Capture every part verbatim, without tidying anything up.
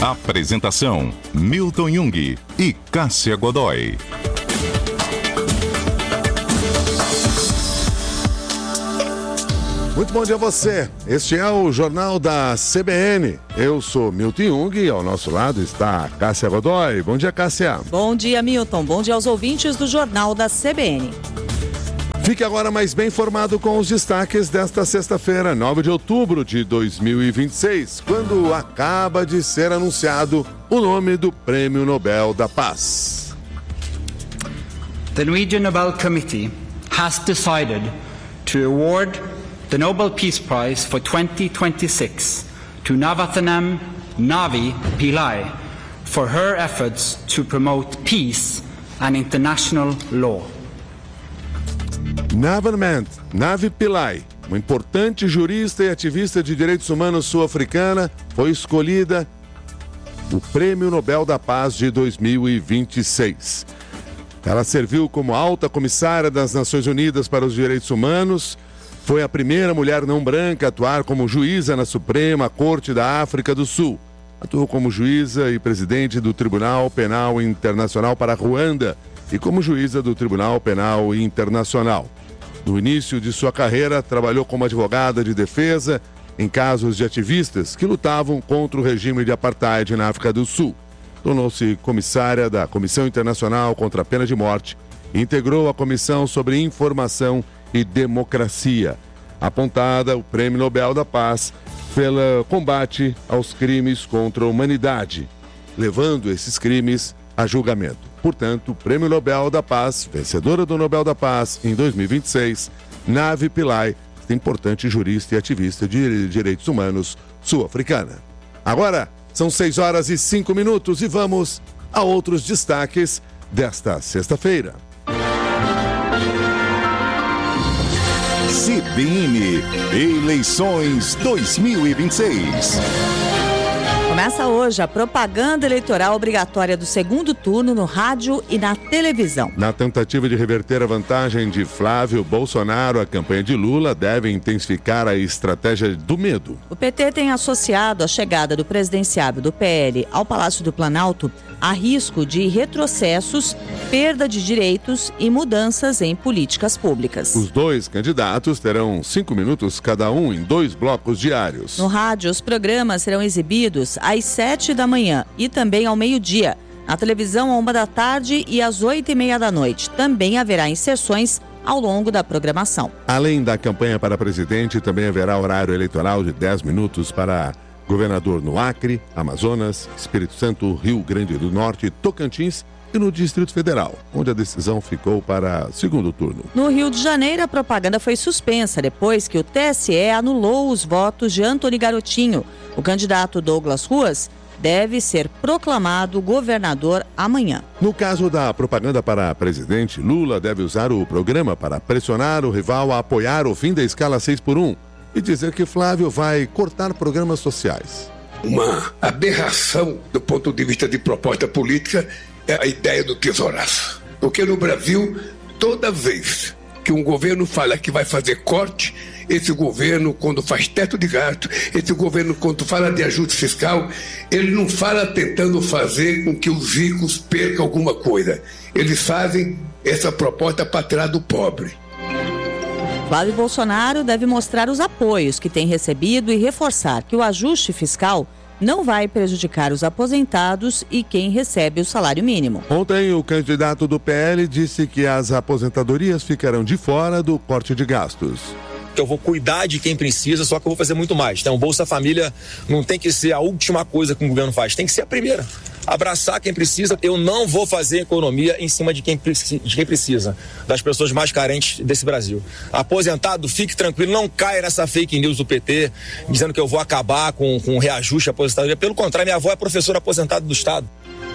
Apresentação: Milton Jung e Cássia Godoy. Muito bom dia a você. Este é o Jornal da C B N. Eu sou Milton Jung e ao nosso lado está Cássia Godoy. Bom dia, Cássia. Bom dia, Milton. Bom dia aos ouvintes do Jornal da C B N. Fique agora mais bem informado com os destaques desta sexta-feira, nove de outubro de dois mil e vinte e seis, quando acaba de ser anunciado o nome do Prêmio Nobel da Paz. The Norwegian Nobel Committee has decided to award the Nobel Peace Prize for twenty twenty-six to Navathanam Navi Pillai for her efforts to promote peace and international law. Navathanam Navi Pillai, uma importante jurista e ativista de direitos humanos sul-africana, foi escolhida o Prêmio Nobel da Paz de dois mil e vinte e seis. Ela serviu como alta comissária das Nações Unidas para os Direitos Humanos. Foi a primeira mulher não branca a atuar como juíza na Suprema Corte da África do Sul. Atuou como juíza e presidente do Tribunal Penal Internacional para Ruanda e como juíza do Tribunal Penal Internacional. No início de sua carreira, trabalhou como advogada de defesa em casos de ativistas que lutavam contra o regime de apartheid na África do Sul. Tornou-se comissária da Comissão Internacional contra a Pena de Morte e integrou a Comissão sobre Informação e Democracia, apontada o Prêmio Nobel da Paz pelo combate aos crimes contra a humanidade, levando esses crimes a julgamento. Portanto, o Prêmio Nobel da Paz, vencedora do Nobel da Paz em dois mil e vinte e seis, Navi Pillai, importante jurista e ativista de direitos humanos sul-africana. Agora, são seis horas e cinco minutos e vamos a outros destaques desta sexta-feira. C B N Eleições dois mil e vinte e seis. Começa hoje a propaganda eleitoral obrigatória do segundo turno no rádio e na televisão. Na tentativa de reverter a vantagem de Flávio Bolsonaro, a campanha de Lula deve intensificar a estratégia do medo. O P T tem associado a chegada do presidenciável do P L ao Palácio do Planalto a risco de retrocessos, perda de direitos e mudanças em políticas públicas. Os dois candidatos terão cinco minutos cada um em dois blocos diários. No rádio, os programas serão exibidos às sete da manhã e também ao meio-dia. Na televisão, à uma da tarde e às oito e meia da noite. Também haverá inserções ao longo da programação. Além da campanha para presidente, também haverá horário eleitoral de dez minutos para governador no Acre, Amazonas, Espírito Santo, Rio Grande do Norte, Tocantins e no Distrito Federal, onde a decisão ficou para segundo turno. No Rio de Janeiro, a propaganda foi suspensa depois que o T S E anulou os votos de Antony Garotinho. O candidato Douglas Ruas deve ser proclamado governador amanhã. No caso da propaganda para presidente, Lula deve usar o programa para pressionar o rival a apoiar o fim da escala seis por um e dizer que Flávio vai cortar programas sociais. Uma aberração do ponto de vista de proposta política é a ideia do tesouraço. Porque no Brasil, toda vez que um governo fala que vai fazer corte, esse governo, quando faz teto de gasto, esse governo, quando fala de ajuste fiscal, ele não fala tentando fazer com que os ricos percam alguma coisa. Eles fazem essa proposta para tirar do pobre. Flávio Bolsonaro deve mostrar os apoios que tem recebido e reforçar que o ajuste fiscal não vai prejudicar os aposentados e quem recebe o salário mínimo. Ontem, o candidato do P L disse que as aposentadorias ficarão de fora do corte de gastos. Eu vou cuidar de quem precisa, só que eu vou fazer muito mais. Então, o Bolsa Família não tem que ser a última coisa que o governo faz, tem que ser a primeira. Abraçar quem precisa. Eu não vou fazer economia em cima de quem, de quem precisa, das pessoas mais carentes desse Brasil. Aposentado, fique tranquilo, não caia nessa fake news do P T, dizendo que eu vou acabar com, com o reajuste à aposentadoria. Pelo contrário, minha avó é professora aposentada do Estado.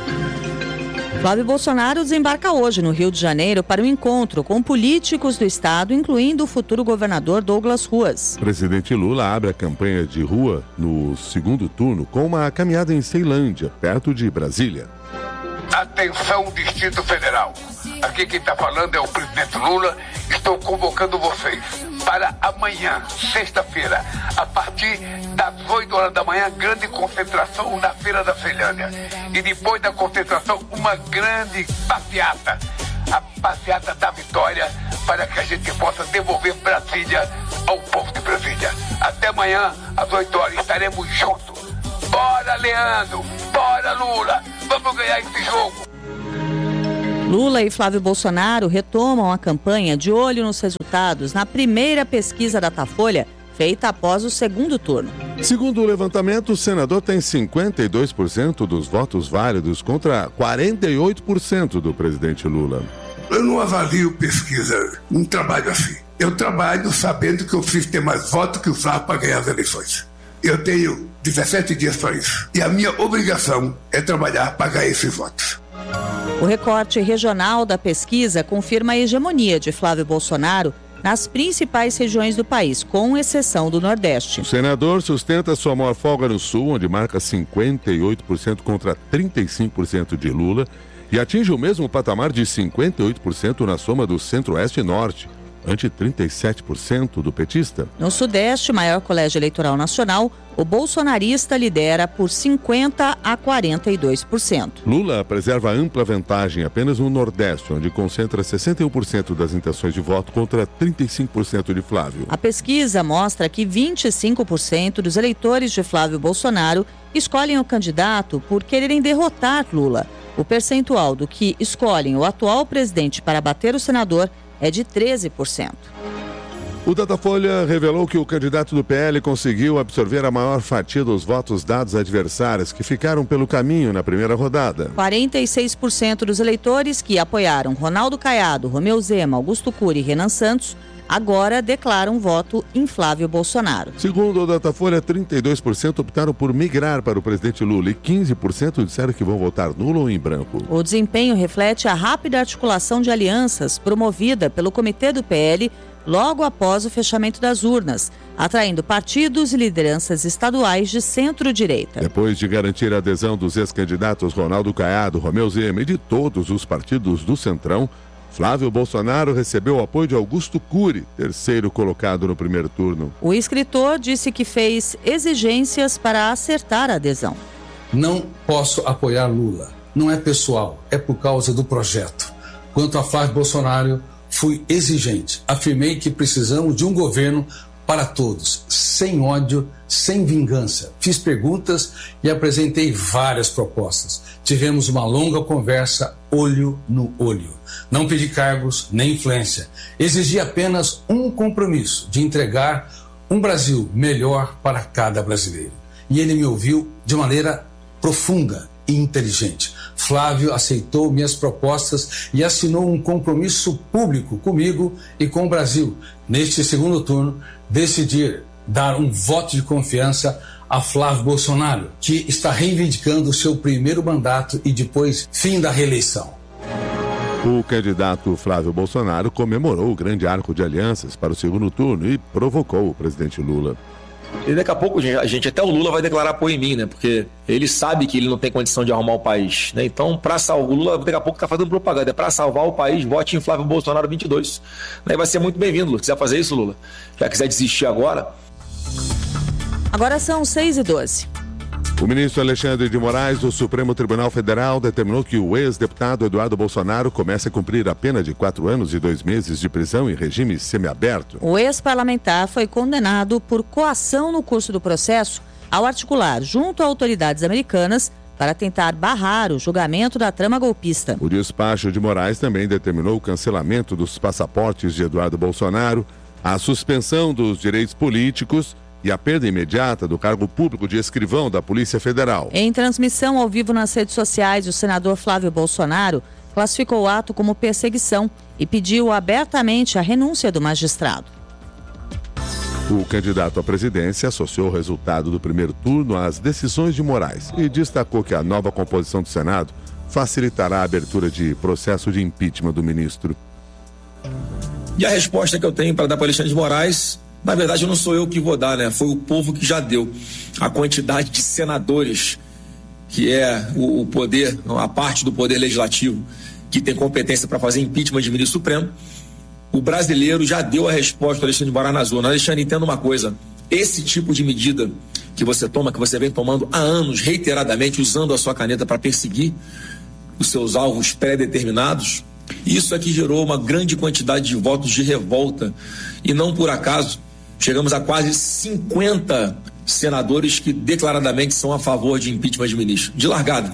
Flávio Bolsonaro desembarca hoje no Rio de Janeiro para um encontro com políticos do estado, incluindo o futuro governador Douglas Ruas. O presidente Lula abre a campanha de rua no segundo turno com uma caminhada em Ceilândia, perto de Brasília. Atenção, Distrito Federal. Aqui quem está falando é o presidente Lula. Estou convocando vocês para amanhã, sexta-feira, a partir das oito horas da manhã, grande concentração na Feira da Ceilândia. E depois da concentração, uma grande passeata, a passeata da vitória, para que a gente possa devolver Brasília ao povo de Brasília. Até amanhã, às oito horas, estaremos juntos. Bora, Leandro! Bora, Lula! Vamos ganhar esse jogo! Lula e Flávio Bolsonaro retomam a campanha de olho nos resultados na primeira pesquisa Datafolha, feita após o segundo turno. Segundo o levantamento, o senador tem cinquenta e dois por cento dos votos válidos contra quarenta e oito por cento do presidente Lula. Eu não avalio pesquisa, não trabalho assim. Eu trabalho sabendo que eu preciso ter mais votos que o Flávio para ganhar as eleições. Eu tenho dezessete dias para isso. E a minha obrigação é trabalhar para ganhar esses votos. O recorte regional da pesquisa confirma a hegemonia de Flávio Bolsonaro nas principais regiões do país, com exceção do Nordeste. O senador sustenta sua maior folga no Sul, onde marca cinquenta e oito por cento contra trinta e cinco por cento de Lula, e atinge o mesmo patamar de cinquenta e oito por cento na soma do Centro-Oeste e Norte, ante trinta e sete por cento do petista. No Sudeste, maior colégio eleitoral nacional, o bolsonarista lidera por cinquenta a quarenta e dois por cento. Lula preserva ampla vantagem apenas no Nordeste, onde concentra sessenta e um por cento das intenções de voto contra trinta e cinco por cento de Flávio. A pesquisa mostra que vinte e cinco por cento dos eleitores de Flávio Bolsonaro escolhem o candidato por quererem derrotar Lula. O percentual do que escolhem o atual presidente para bater o senador é de treze por cento. O Datafolha revelou que o candidato do P L conseguiu absorver a maior fatia dos votos dados a adversários que ficaram pelo caminho na primeira rodada. quarenta e seis por cento dos eleitores que apoiaram Ronaldo Caiado, Romeu Zema, Augusto Cury e Renan Santos agora declaram voto em Flávio Bolsonaro. Segundo o Datafolha, trinta e dois por cento optaram por migrar para o presidente Lula e quinze por cento disseram que vão votar nulo ou em branco. O desempenho reflete a rápida articulação de alianças promovida pelo Comitê do P L logo após o fechamento das urnas, atraindo partidos e lideranças estaduais de centro-direita. Depois de garantir a adesão dos ex-candidatos Ronaldo Caiado, Romeu Zema e de todos os partidos do Centrão, Flávio Bolsonaro recebeu o apoio de Augusto Cury, terceiro colocado no primeiro turno. O escritor disse que fez exigências para acertar a adesão. Não posso apoiar Lula. Não é pessoal, é por causa do projeto. Quanto a Flávio Bolsonaro, fui exigente. Afirmei que precisamos de um governo para todos, sem ódio, sem vingança. Fiz perguntas e apresentei várias propostas. Tivemos uma longa conversa, olho no olho. Não pedi cargos nem influência. Exigi apenas um compromisso de entregar um Brasil melhor para cada brasileiro. E ele me ouviu de maneira profunda e inteligente. Flávio aceitou minhas propostas e assinou um compromisso público comigo e com o Brasil. Neste segundo turno, decidir dar um voto de confiança a Flávio Bolsonaro, que está reivindicando o seu primeiro mandato e depois fim da reeleição. O candidato Flávio Bolsonaro comemorou o grande arco de alianças para o segundo turno e provocou o presidente Lula. E daqui a pouco, gente, a gente, até o Lula vai declarar apoio em mim, né? Porque ele sabe que ele não tem condição de arrumar o país, né? Então, para salvar o Lula, daqui a pouco tá fazendo propaganda. É para salvar o país, vote em Flávio Bolsonaro vinte e dois. Né? Vai ser muito bem-vindo, Lula. Se quiser fazer isso, Lula, já quiser desistir agora. Agora são seis e doze. O ministro Alexandre de Moraes, do Supremo Tribunal Federal, determinou que o ex-deputado Eduardo Bolsonaro comece a cumprir a pena de quatro anos e dois meses de prisão em regime semiaberto. O ex-parlamentar foi condenado por coação no curso do processo ao articular junto a autoridades americanas para tentar barrar o julgamento da trama golpista. O despacho de Moraes também determinou o cancelamento dos passaportes de Eduardo Bolsonaro, a suspensão dos direitos políticos e a perda imediata do cargo público de escrivão da Polícia Federal. Em transmissão ao vivo nas redes sociais, o senador Flávio Bolsonaro classificou o ato como perseguição e pediu abertamente a renúncia do magistrado. O candidato à presidência associou o resultado do primeiro turno às decisões de Moraes e destacou que a nova composição do Senado facilitará a abertura de processo de impeachment do ministro. E a resposta que eu tenho para dar para Alexandre de Moraes, na verdade não sou eu que vou dar, né? Foi o povo que já deu. A quantidade de senadores, que é o poder, a parte do poder legislativo, que tem competência para fazer impeachment de ministro supremo, O brasileiro já deu a resposta, Alexandre de Moraes, na zona. Alexandre, entenda uma coisa. Esse tipo de medida que você toma, que você vem tomando há anos, reiteradamente, usando a sua caneta para perseguir os seus alvos pré-determinados, isso é que gerou uma grande quantidade de votos de revolta. E não por acaso, chegamos a quase cinquenta senadores que declaradamente são a favor de impeachment de ministro. De largada.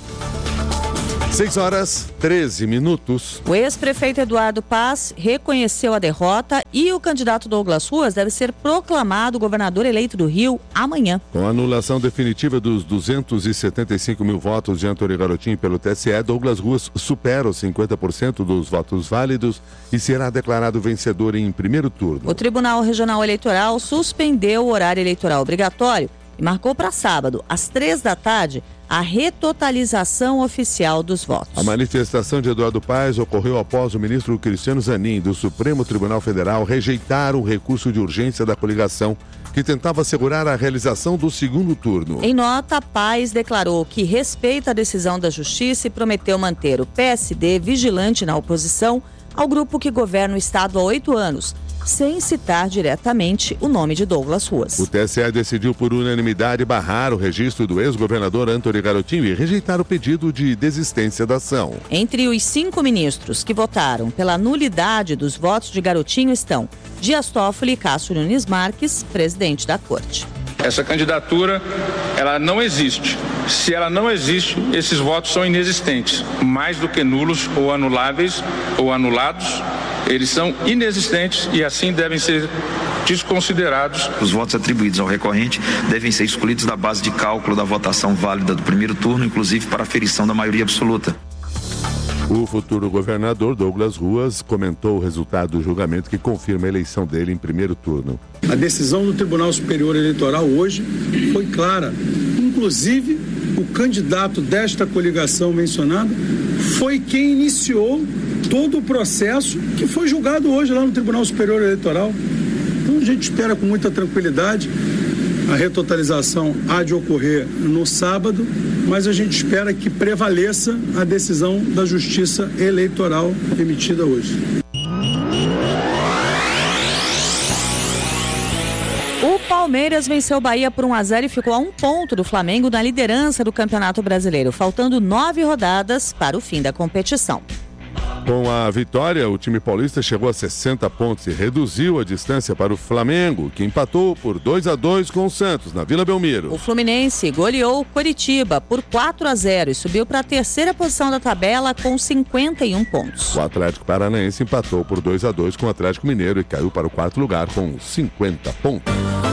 seis horas, treze minutos. O ex-prefeito Eduardo Paz reconheceu a derrota e o candidato Douglas Ruas deve ser proclamado governador eleito do Rio amanhã. Com a anulação definitiva dos duzentos e setenta e cinco mil votos de Antony Garotinho pelo T S E, Douglas Ruas supera os cinquenta por cento dos votos válidos e será declarado vencedor em primeiro turno. O Tribunal Regional Eleitoral suspendeu o horário eleitoral obrigatório e marcou para sábado, às três da tarde, a retotalização oficial dos votos. A manifestação de Eduardo Paes ocorreu após o ministro Cristiano Zanin, do Supremo Tribunal Federal, rejeitar o recurso de urgência da coligação, que tentava assegurar a realização do segundo turno. Em nota, Paes declarou que respeita a decisão da Justiça e prometeu manter o P S D vigilante na oposição ao grupo que governa o Estado há oito anos, sem citar diretamente o nome de Douglas Ruas. O T S E decidiu por unanimidade barrar o registro do ex-governador Antony Garotinho e rejeitar o pedido de desistência da ação. Entre os cinco ministros que votaram pela nulidade dos votos de Garotinho estão Dias Toffoli e Cássio Nunes Marques, presidente da Corte. Essa candidatura, ela não existe. Se ela não existe, esses votos são inexistentes. Mais do que nulos ou anuláveis ou anulados, eles são inexistentes e assim devem ser desconsiderados. Os votos atribuídos ao recorrente devem ser excluídos da base de cálculo da votação válida do primeiro turno, inclusive para aferição da maioria absoluta. O futuro governador Douglas Ruas comentou o resultado do julgamento que confirma a eleição dele em primeiro turno. A decisão do Tribunal Superior Eleitoral hoje foi clara. Inclusive, o candidato desta coligação mencionada foi quem iniciou todo o processo que foi julgado hoje lá no Tribunal Superior Eleitoral. Então a gente espera com muita tranquilidade. A retotalização há de ocorrer no sábado, mas a gente espera que prevaleça a decisão da Justiça Eleitoral emitida hoje. O Palmeiras venceu o Bahia por um a zero e ficou a um ponto do Flamengo na liderança do Campeonato Brasileiro, faltando nove rodadas para o fim da competição. Com a vitória, o time paulista chegou a sessenta pontos e reduziu a distância para o Flamengo, que empatou por dois a dois com o Santos, na Vila Belmiro. O Fluminense goleou o Coritiba por quatro a zero e subiu para a terceira posição da tabela com cinquenta e um pontos. O Atlético Paranaense empatou por dois a dois com o Atlético Mineiro e caiu para o quarto lugar com cinquenta pontos.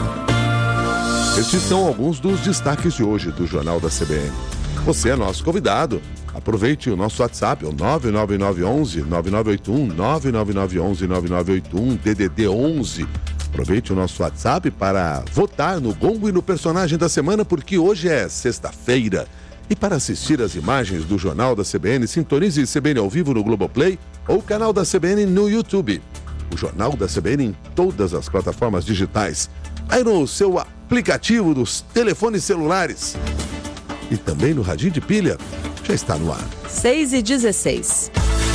Estes são alguns dos destaques de hoje do Jornal da C B N. Você é nosso convidado. Aproveite o nosso WhatsApp, o nove nove nove um um nove nove oito um, nove nove nove um um nove nove oito um, D D D onze. Aproveite o nosso WhatsApp para votar no Gongo e no personagem da semana, porque hoje é sexta-feira. E para assistir as imagens do Jornal da C B N, sintonize C B N ao vivo no Globoplay ou o canal da C B N no YouTube. O Jornal da C B N em todas as plataformas digitais. Aí no seu aplicativo dos telefones celulares. E também no radinho de pilha. Já está no ar. seis e dezesseis.